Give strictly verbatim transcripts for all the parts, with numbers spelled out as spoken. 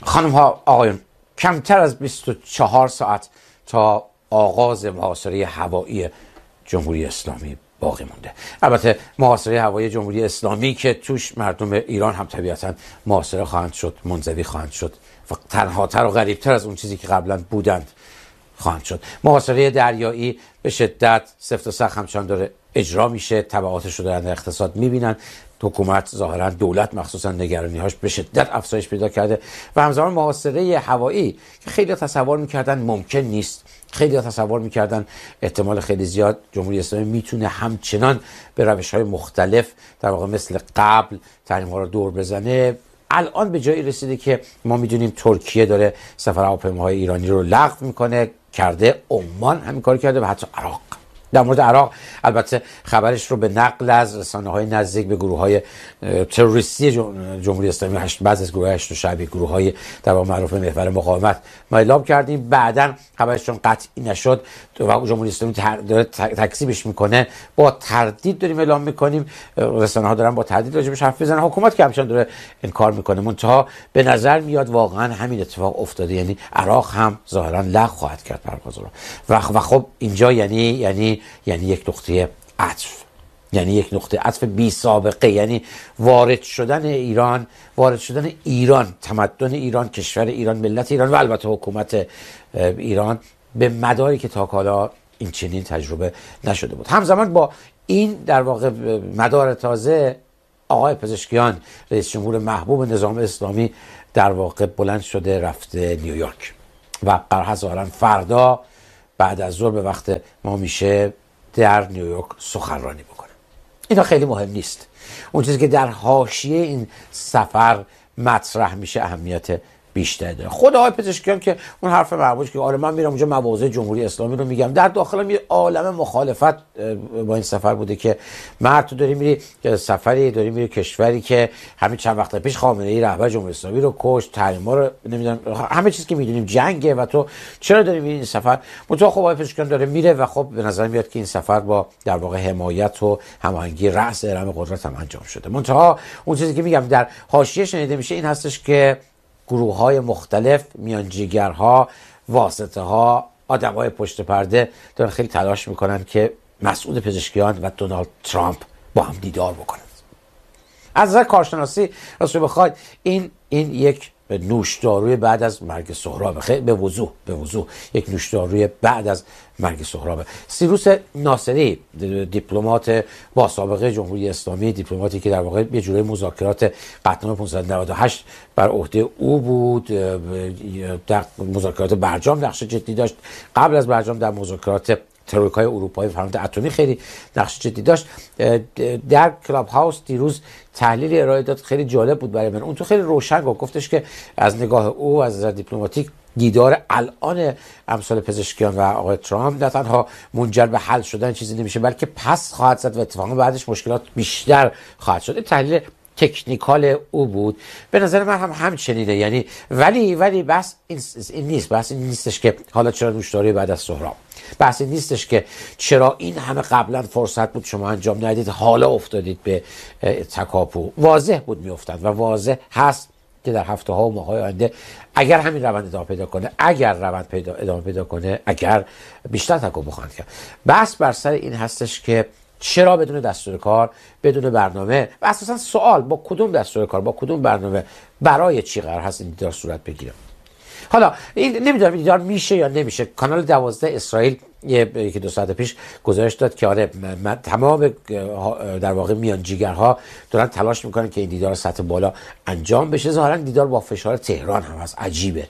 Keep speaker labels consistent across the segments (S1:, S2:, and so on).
S1: خانم ها آقایون، کمتر از بیست و چهار ساعت تا آغاز محاصره هوایی جمهوری اسلامی باقی مونده. البته محاصره هوایی جمهوری اسلامی که توش مردم ایران هم طبیعتاً محاصره خواهند شد، منزوی خواهند شد و تنهاتر و غریبتر از اون چیزی که قبلا بودند خواهند شد. محاصره دریایی به شدت سفت و سخت همچنان داره اجرا میشه، تبعاتش رو دارن در اقتصاد میبینن. حکومت ظاهرا دولت مخصوصا نگرانی‌هاش به شدت افزایش پیدا کرده و همزمان محاصره هوایی که خیلی تصور میکردن ممکن نیست، خیلی تصور میکردن احتمال خیلی زیاد جمهوری اسلامی میتونه همچنان به روش‌های مختلف در واقع مثل قبل تحریم‌ها رو دور بزنه، الان به جایی رسیده که ما میدونیم ترکیه داره سفر هواپیماهای ایرانی رو لغو میکنه، کرده، عمان همین کار کرده و حتی عراق. در مورد عراق البته خبرش رو به نقل از رسانه‌های نزدیک به گروه‌های تروریستی جمهوری اسلامی، بعضی از گروه‌های هشت شعبی، گروه‌های در واقع معروف به محور مقاومت ما اعلام کردیم. بعداً خبرش چون قطعی نشد و جمهوری اسلامی داره تکذیبش میکنه، با تردید داریم اعلام میکنیم، رسانه‌ها دارن با تردید راجعش حرف میزنن، حکومت که همچنان داره انکار میکنه. منتها به نظر میاد واقعاً همین اتفاق افتاده، یعنی عراق هم ظاهراً لغو خواهد کرد پرواز رو و خب اینجا یعنی یعنی یعنی یک نقطه عطف، یعنی یک نقطه عطف بی سابقه، یعنی وارد شدن ایران وارد شدن ایران تمدن ایران، کشور ایران، ملت ایران و البته حکومت ایران به مداری که تا حالا این چنین تجربه نشده بود. همزمان با این در واقع مدار تازه، آقای پزشکیان رئیس جمهور محبوب نظام اسلامی در واقع بلند شده رفته نیویورک و قرار هست ظاهراً فردا بعد از ظهر به وقت ما میشه در نیویورک سخنرانی بکنه. اینا خیلی مهم نیست. اون چیزی که در حاشیه این سفر مطرح میشه اهمیت بیشتر داره. خود آقای پزشکیان که اون حرف معروفش که آره من میرم اونجا مواضع جمهوری اسلامی رو میگم، در داخل یه عالم مخالفت با این سفر بوده که مرد تو داری میری سفری، داری میری کشوری که همین چند وقت پیش خامنه ای رهبر جمهوری اسلامی رو کشت، تحریما رو نمیدونم، همه چیز که میدونیم جنگه و تو چرا داری میری این سفر؟ منتها خب آقای پزشکیان داره میره و خب به نظر میاد که این سفر با در واقع حمایت و هماهنگی رأس ارم قدرت هم انجام شده. منتها اون چیزی که میگم در حاشیه شنیده میشه این هستش که گروه‌های مختلف، میانجیگرها، واسطه‌ها، آدم‌های پشت پرده دارن خیلی تلاش میکنن که مسعود پزشکیان و دونالد ترامپ با هم دیدار بکنند. از نظر کارشناسی راستش بخواید این این یک نوشداروی بعد از مرگ سهراب، خیلی به وضوح به وضوح یک نوشداروی بعد از مرگ سهراب. سیروس ناصری، دیپلمات با سابقه جمهوری اسلامی، دیپلماتی که در واقع یه جوری مذاکرات قطعنامه پانصد و نود و هشت بر عهده او بود، در مذاکرات برجام نقش جدی داشت، قبل از برجام در مذاکرات ترویکای اروپایی فرمانده اتمی خیلی نقش جدی داشت. در کلاب هاوس دیروز تحلیل ارائه داد، خیلی جالب بود برای من. اون تو خیلی روشن گفت، گفتش که از نگاه او از نظر دیپلماتیک دیدار الان امثال پزشکیان و آقای ترامپ نه تنها منجر به حل شدن چیزی نمیشه، بلکه پس خواهد زد و اتفاقا بعدش مشکلات بیشتر خواهد شد. این تحلیل تکنیکال او بود، به نظر من هم همچنینه. یعنی ولی ولی بس این, این نیست، بس این نیستش که حالا چرا نوشداری بعد از سهراب، بحث این نیستش که چرا این همه قبلا فرصت بود شما انجام ندید حالا افتادید به تکاپو. واضح بود میافتاد و واضح هست که در هفته ها و ماه های آینده اگر همین روند ادامه پیدا کنه اگر روند پیدا ادامه پیدا کنه اگر بیشتر تکاپو خواهند کرد. بحث بر سر این هستش که چرا بدون دستور کار، بدون برنامه و اساسا سوال با کدوم دستور کار، با کدوم برنامه، برای چی قرار هست این دیدار صورت بگیره. حالا این نمیدونم دیدار میشه یا نمیشه. کانال دوازده اسرائیل یکی دو ساعت پیش گزارش داد که آره تمام در واقع میانجیگرها دارن تلاش میکنن که این دیدار سطح بالا انجام بشه. ظاهرا دیدار با فشار تهران هم هست، عجیبه.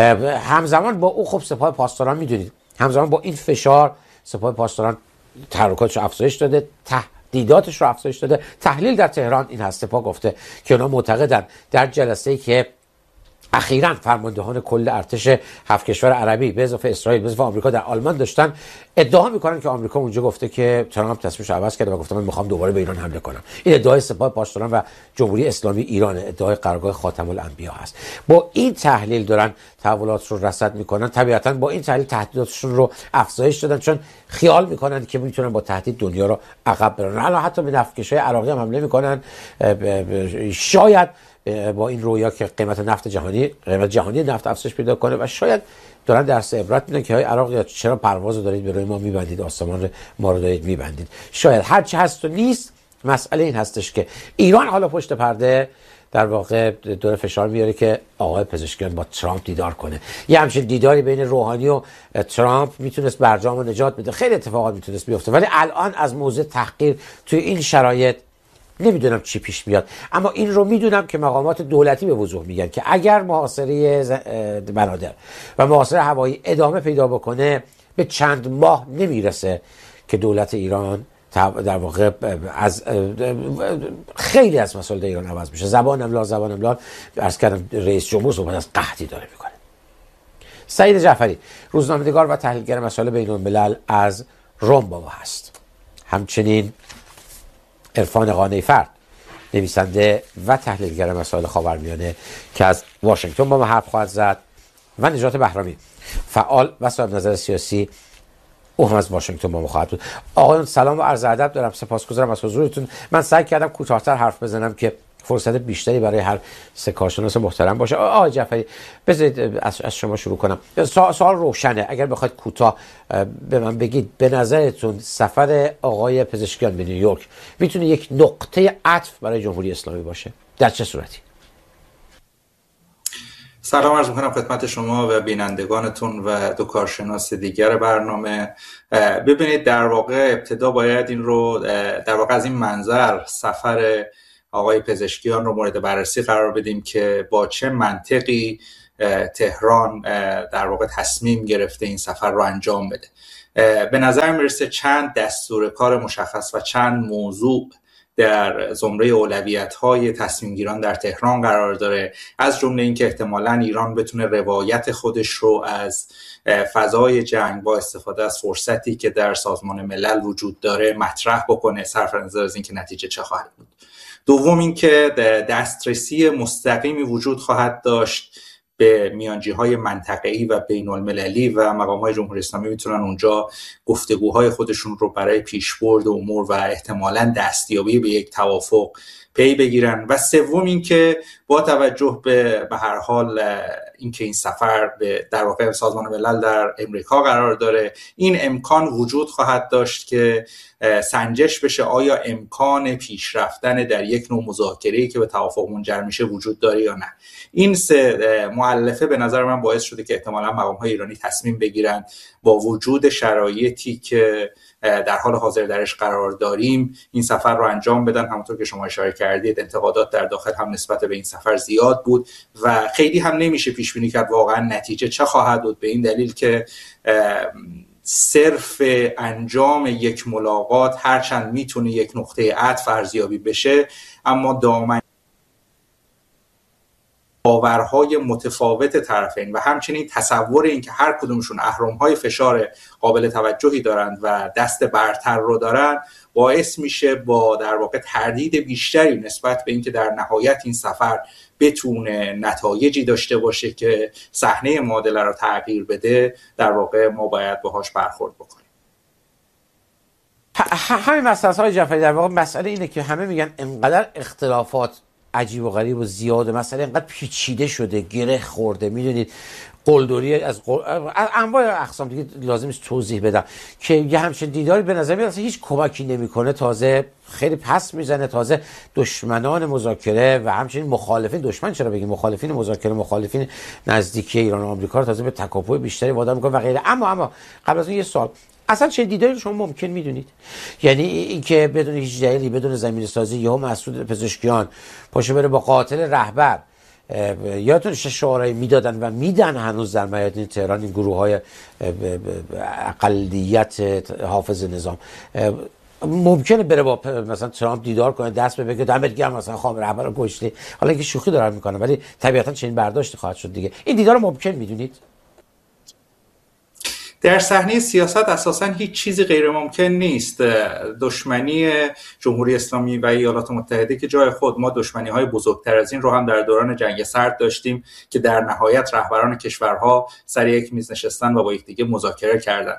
S1: همزمان با او خب سپاه پاسداران میدونید همزمان با این فشار سپاه پاسداران تحرکاتش رو افزایش داده، تهدیداتش رو افزایش داده. تحلیل در تهران این هست، سپاه گفته که اونا معتقدن در جلسه‌ای که اخیراً فرماندهان کل ارتش هفت کشور عربی به اضافه اسرائیل به اضافه آمریکا در آلمان داشتن، ادعا میکنن که آمریکا اونجا گفته که ترامپ تصمیمش عوض کرده و گفته من میخوام دوباره به ایران حمله کنم. این ادعای سپاه پاسداران و جمهوری اسلامی ایران، ادعای قرارگاه خاتم الانبیا هست. با این تحلیل دارن تحولات رو رصد میکنن. طبیعتاً با این تحلیل تهدیداتشون رو افزایش دادن، چون خیال میکنن که میتونن با تهدید دنیا رو عقب برانن. الان حتی به نفتکشای عراقی هم حمله میکنن، شاید با این رویا که قیمت نفت جهانی قیمت جهانی نفت افزایش پیدا کنه و شاید دارن درس عبرت میدن که های عراق چرا پروازو دارید به روی ما میبندید، آسمان ما رو دارید میبندید. شاید هر چی هست و نیست، مسئله این هستش که ایران حالا پشت پرده در واقع داره فشار میاره که آقای پزشکیان با ترامپ دیدار کنه. یه همچین دیداری بین روحانی و ترامپ میتونست برجام رو نجات بده، خیلی اتفاقات میتونست بیفته، ولی الان از موضع تحقیر توی این شرایط نمیدونم چی پیش میاد. اما این رو میدونم که مقامات دولتی به وضوح میگن که اگر محاصره بنادر و محاصره هوایی ادامه پیدا بکنه به چند ماه نمیرسه که دولت ایران در واقع از خیلی از مسائل ایران عوض میشه. زبان املال زبان املال عرض کردم رئیس جمهور صحبت از قحطی داره میکنه. سعید جعفری روزنامه‌نگار و تحلیلگر مسائل بین الملل از روم با ما هست. همچنین عرفان قانع‌فرد نویسنده و تحلیلگر مسائل خاورمیانه که از واشنگتن با ما حرف خواهد زد و نجات بهرامی فعال و صاحب نظر سیاسی او هم از واشنگتن با ما خواهد بود. آقایان سلام و عرض ادب دارم، سپاسگزارم از حضورتون. من سعی کردم کوتاه‌تر حرف بزنم که فرصت بیشتری برای هر سه کارشناس محترم باشه. آقای جعفری بذارید از شما شروع کنم. سوال روشنه، اگر بخواید کوتاه به من بگید به نظرتون سفر آقای پزشکیان به نیویورک میتونه یک نقطه عطف برای جمهوری اسلامی باشه؟ در چه صورتی؟
S2: سلام عرض می‌کنم خدمت شما و بینندگانتون و دو کارشناس دیگر برنامه. ببینید در واقع ابتدا باید این رو در واقع از این منظر سفر آقای پزشکیان رو مورد بررسی قرار بدیم که با چه منطقی تهران در واقع تصمیم گرفته این سفر رو انجام بده. به نظر میرسه چند دستور کار مشخص و چند موضوع در زمره اولویت‌های تصمیم گیران در تهران قرار داره، از جمله اینکه احتمالاً ایران بتونه روایت خودش رو از فضای جنگ با استفاده از فرصتی که در سازمان ملل وجود داره مطرح بکنه، صرف نظر از اینکه نتیجه چه خواهد بود. دوم اینکه دسترسی مستقیمی وجود خواهد داشت به میانجی‌های منطقه‌ای و بین‌المللی و مقام‌های جمهوری اسلامی میتونن اونجا گفتگوهای خودشون رو برای پیشبرد امور و احتمالاً دستیابی به یک توافق پی بگیرن. و سوم اینکه با توجه به به هر حال اینکه این سفر به در واقع سازمان ملل در امریکا قرار داره، این امکان وجود خواهد داشت که سنجش بشه آیا امکان پیشرفتن در یک نوع مذاکره‌ای که به توافق منجر میشه وجود داره یا نه. این سه مؤلفه به نظر من باعث شده که احتمالاً مقام‌های ایرانی تصمیم بگیرن با وجود شرایطی که در حال حاضر درش قرار داریم این سفر رو انجام بدن. همونطور که شما اشاره کردید انتقادات در داخل هم نسبت به این سفر زیاد بود و خیلی هم نمیشه پیش بینی کرد واقعا نتیجه چه خواهد بود، به این دلیل که صرف انجام یک ملاقات هرچند میتونه یک نقطه عطف ارزیابی بشه، اما دامن باورهای متفاوت طرفین و همچنین تصور این که هر کدومشون اهرم‌های فشار قابل توجهی دارند و دست برتر رو دارن باعث میشه با در واقع تردید بیشتری نسبت به اینکه در نهایت این سفر بتونه نتایجی داشته باشه که صحنه معادله رو تغییر بده، در واقع ما باید باهاش برخورد بکنیم.
S1: همین مسئله های جعفری در واقع مسئله اینه که همه میگن انقدر اختلافات عجیب و غریب و زیاده، مسئله اینقدر پیچیده شده، گره خورده، میدونید قلدری از قل... انواع اقسام دیگه لازم نیست توضیح بدم که یه همچین دیداری به نظر میاد هیچ کمکی نمیکنه، تازه خیلی پس میزنه، تازه دشمنان مذاکره و همچنین مخالفین، دشمن چرا بگیم، مخالفین مذاکره، مخالفین نزدیکی ایران و آمریکا رو تازه به تکاپوی بیشتری وادار میکنه و غیره. اما اما قبل از اون یه سوال، اصلا چه دیداری شما ممکن میدونید؟ یعنی اینکه بدون هیچ دلیلی، بدون زمینه سازی یهو مسعود پزشکیان پاشه بره با قاتل رهبر، یادتون چه شعارهایی میدادن و میدن هنوز در میادین تهران این گروه های اقلیت حافظ نظام، ممکنه بره با مثلا ترامپ دیدار کنه، دست به بگه دمت گرم مثلا خام رهبر رو کشتی، حالا اینکه شوخی دارن میکنه ولی طبیعتا چنین برداشتی خواهد شد دیگه. این دیدار رو ممکن میدونید؟
S2: در صحنه سیاست اساساً هیچ چیزی غیر ممکن نیست. دشمنی جمهوری اسلامی و ایالات متحده که جای خود، ما دشمنی‌های بزرگتر از این رو هم در دوران جنگ سرد داشتیم که در نهایت رهبران کشورها سر یک میز نشستن و با یکدیگه مذاکره کردند.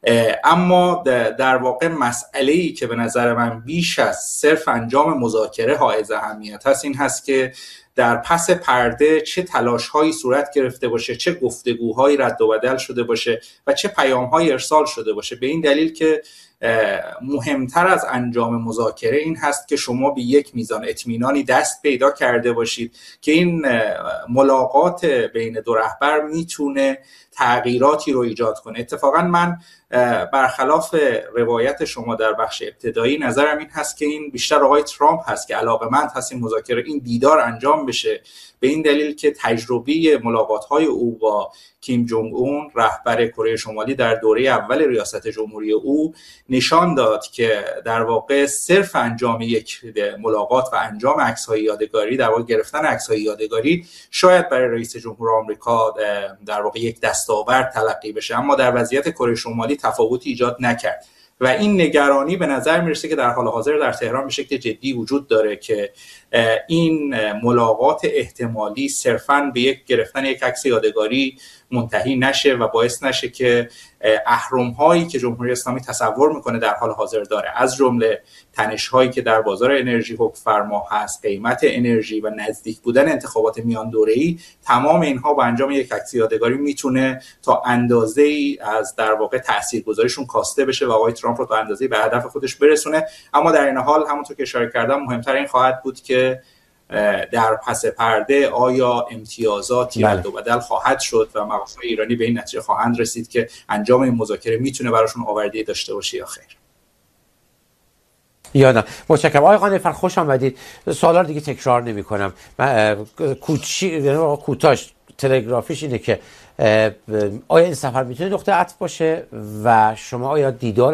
S2: اما در واقع مسئله‌ای که به نظر من بیش از صرف انجام مذاکره حائز اهمیت هست این هست که در پس پرده چه تلاش‌هایی صورت گرفته باشه، چه گفتگوهایی رد و بدل شده باشه و چه پیام‌هایی ارسال شده باشه. به این دلیل که مهمتر از انجام مذاکره این هست که شما به یک میزان اطمینانی دست پیدا کرده باشید که این ملاقات بین دو رهبر میتونه تغییراتی رو ایجاد کنه. اتفاقا من برخلاف روایت شما در بخش ابتدایی نظرم این هست که این بیشتر آقای ترامپ هست که علاقه‌مند هست این مذاکره این دیدار انجام بشه، به این دلیل که تجربه ملاقات‌های او با کیم جونگ اون رهبر کره شمالی در دوره اول ریاست جمهوری او نشان داد که در واقع صرف انجام یک ملاقات و انجام عکس‌های یادگاری، در واقع گرفتن عکس‌های یادگاری شاید برای رئیس جمهور آمریکا در واقع یک دستاورد تلقی بشه، اما در وضعیت کره شمالی تفاوتی ایجاد نکرد و این نگرانی به نظر میرسه که در حال حاضر در تهران به شکل جدی وجود داره که این ملاقات احتمالی صرفاً به یک گرفتن یک عکس یادگاری منتهی نشه و باعث نشه که اهرم‌هایی که جمهوری اسلامی تصور میکنه در حال حاضر داره، از جمله تنش‌هایی که در بازار انرژی حکم فرما هست، قیمت انرژی و نزدیک بودن انتخابات میان دوره‌ای، تمام اینها با انجام یک عکس یادگاری میتونه تا اندازه‌ای از در واقع تاثیرگذاریشون کاسته بشه و آقای ترامپ رو تا اندازه‌ای به هدف خودش برسونه. اما در این حال همونطور که اشاره کردم مهمتر این خواهد بود که در پس پرده آیا امتیازاتی رد و بدل خواهد شد و مقام‌های ایرانی به این نتیجه خواهند رسید که انجام این مذاکره میتونه براشون آوردگی داشته باشه یا خیر.
S1: یادم. متشکرم آقای قانع‌فر، خوش آمدید. سوالا دیگه تکرار نمی‌کنم. کوچی کوتاش تلگرافیش اینه که آیا این سفر میتونه نقطه عطف باشه و شما آیا دیدار